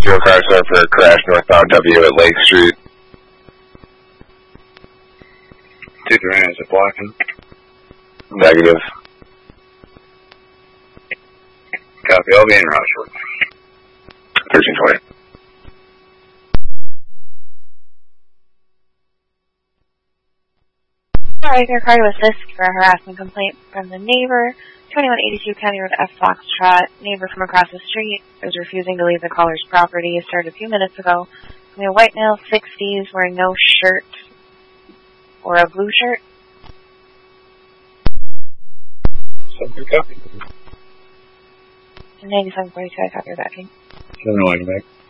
a car sir for a crash northbound W at Lake Street. 2-3 is it blocking? Negative. Copy, I'll be in Rochford. 1320. Alright, they're required to assist for a harassment complaint from the neighbor. 2182 County Road F Foxtrot. Neighbor from across the street is refusing to leave the caller's property. It started a few minutes ago. A white male, 60s, wearing no shirt or a blue shirt. Subject copy. 9742, I copy your backing. 7 back.